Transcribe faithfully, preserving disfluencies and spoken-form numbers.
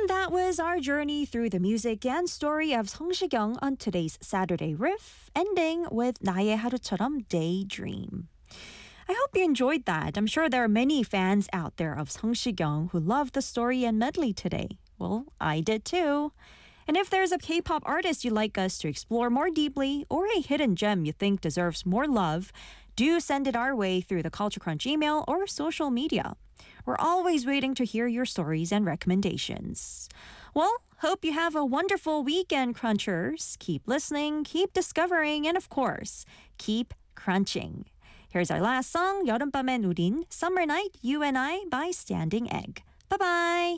And that was our journey through the music and story of 성시경 on today's Saturday Riff, ending with 나의 하루처럼 Daydream. I hope you enjoyed that. I'm sure there are many fans out there of 성시경 who loved the story and medley today. Well, I did too. And if there's a K-pop artist you'd like us to explore more deeply or a hidden gem you think deserves more love, do send it our way through the Culture Crunch email or social media. We're always waiting to hear your stories and recommendations. Well, hope you have a wonderful weekend, Crunchers. Keep listening, keep discovering, and of course, keep crunching. Here's our last song, 여름밤의 누린, Summer Night, You and I by Standing Egg. Bye-bye!